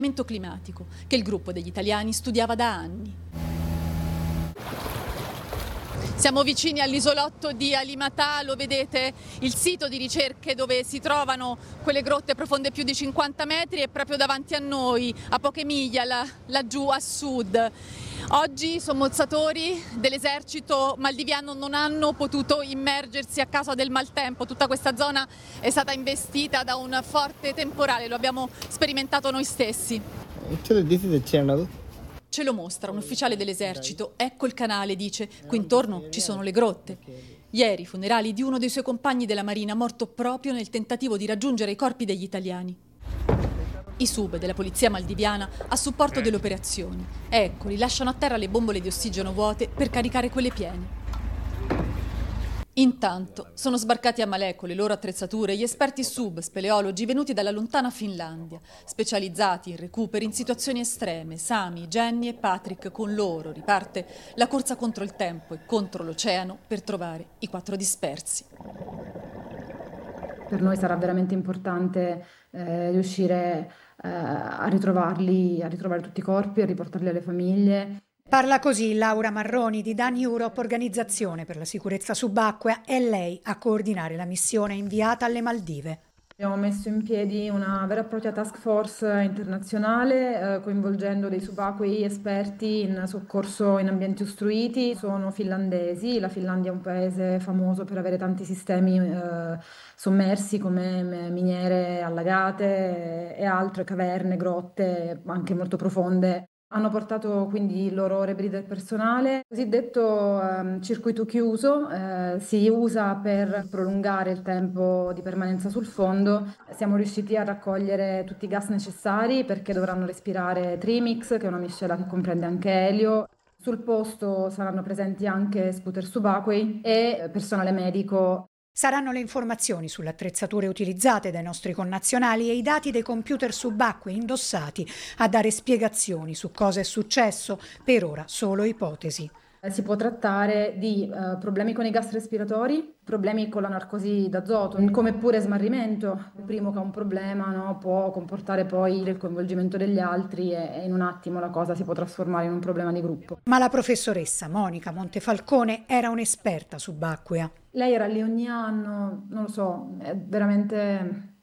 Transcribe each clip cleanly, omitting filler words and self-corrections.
climatico che il gruppo degli italiani studiava da anni. Siamo vicini all'isolotto di Alimatà, lo vedete, il sito di ricerche dove si trovano quelle grotte profonde più di 50 metri è proprio davanti a noi, a poche miglia laggiù a sud. Oggi i sommozzatori dell'esercito maldiviano non hanno potuto immergersi a causa del maltempo. Tutta questa zona è stata investita da un forte temporale, lo abbiamo sperimentato noi stessi. Actually, this is a channel. Ce lo mostra un ufficiale dell'esercito. Ecco il canale, dice. Qui intorno ci sono le grotte. Ieri, funerali di uno dei suoi compagni della Marina, morto proprio nel tentativo di raggiungere i corpi degli italiani. I sub della polizia maldiviana a supporto delle operazioni. Eccoli, lasciano a terra le bombole di ossigeno vuote per caricare quelle piene. Intanto sono sbarcati a Malé con le loro attrezzature gli esperti sub, speleologi venuti dalla lontana Finlandia, specializzati in recuperi in situazioni estreme. Sami, Jenny e Patrick con loro riparte la corsa contro il tempo e contro l'oceano per trovare i 4 dispersi. Per noi sarà veramente importante riuscire a ritrovarli, a ritrovare tutti i corpi, a riportarli alle famiglie. Parla così Laura Marroni di Dan Europe, organizzazione per la sicurezza subacquea, è lei a coordinare la missione inviata alle Maldive. Abbiamo messo in piedi una vera e propria task force internazionale coinvolgendo dei subacquei esperti in soccorso in ambienti ostruiti. Sono finlandesi, la Finlandia è un paese famoso per avere tanti sistemi sommersi come miniere allagate e altre caverne, grotte anche molto profonde. Hanno portato quindi il loro rebreather personale. Il cosiddetto circuito chiuso si usa per prolungare il tempo di permanenza sul fondo. Siamo riusciti a raccogliere tutti i gas necessari perché dovranno respirare Trimix, che è una miscela che comprende anche elio. Sul posto saranno presenti anche scooter subacquei e personale medico. Saranno le informazioni sulle attrezzature utilizzate dai nostri connazionali e i dati dei computer subacquei indossati a dare spiegazioni su cosa è successo, per ora solo ipotesi. Si può trattare di problemi con i gas respiratori, problemi con la narcosi d'azoto, come pure smarrimento. Il primo che ha un problema, no, può comportare poi il coinvolgimento degli altri e in un attimo la cosa si può trasformare in un problema di gruppo. Ma la professoressa Monica Montefalcone era un'esperta subacquea. Lei era lì ogni anno, non lo so, è veramente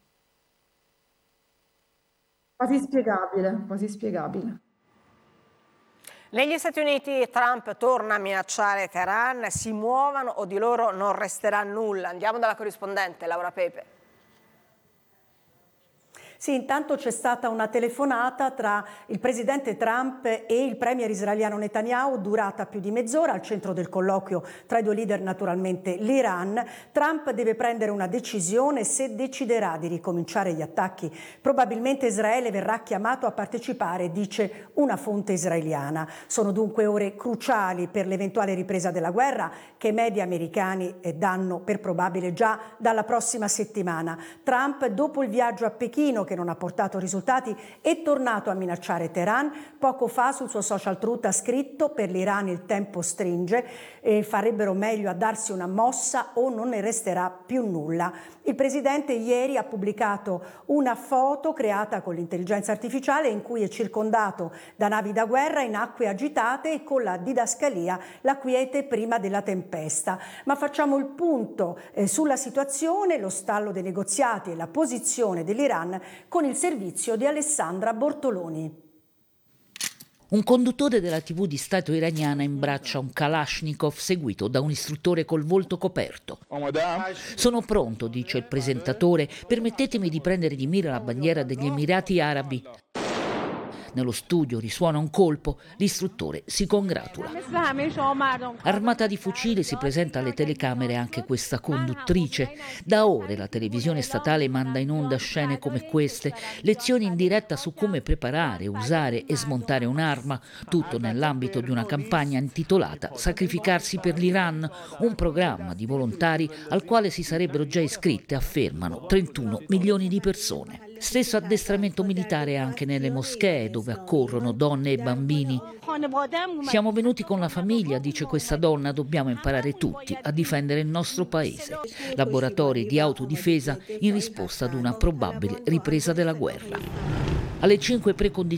quasi spiegabile. Negli Stati Uniti Trump torna a minacciare Teheran, si muovano o di loro non resterà nulla. Andiamo dalla corrispondente Laura Pepe. Sì, intanto c'è stata una telefonata tra il presidente Trump e il premier israeliano Netanyahu, durata più di mezz'ora. Al centro del colloquio tra i due leader naturalmente l'Iran. Trump deve prendere una decisione. Se deciderà di ricominciare gli attacchi, probabilmente Israele verrà chiamato a partecipare, dice una fonte israeliana. Sono dunque ore cruciali per l'eventuale ripresa della guerra che i media americani danno per probabile già dalla prossima settimana. Trump, dopo il viaggio a Pechino che non ha portato risultati, è tornato a minacciare Teheran. Poco fa sul suo social Truth ha scritto: per l'Iran il tempo stringe e farebbero meglio a darsi una mossa o non ne resterà più nulla. Il presidente ieri ha pubblicato una foto creata con l'intelligenza artificiale in cui è circondato da navi da guerra in acque agitate e con la didascalia "la quiete prima della tempesta". Ma facciamo il punto sulla situazione, lo stallo dei negoziati e la posizione dell'Iran con il servizio di Alessandra Bortoloni. Un conduttore della TV di Stato iraniana imbraccia un Kalashnikov seguito da un istruttore col volto coperto. Sono pronto, dice il presentatore, permettetemi di prendere di mira la bandiera degli Emirati Arabi. Nello studio risuona un colpo, l'istruttore si congratula. Armata di fucile si presenta alle telecamere anche questa conduttrice. Da ore la televisione statale manda in onda scene come queste, lezioni in diretta su come preparare, usare e smontare un'arma, tutto nell'ambito di una campagna intitolata Sacrificarsi per l'Iran, un programma di volontari al quale si sarebbero già iscritte, affermano, 31 milioni di persone. Stesso addestramento militare anche nelle moschee dove accorrono donne e bambini. Siamo venuti con la famiglia, dice questa donna, dobbiamo imparare tutti a difendere il nostro paese. Laboratori di autodifesa in risposta ad una probabile ripresa della guerra. Alle 5 precondizioni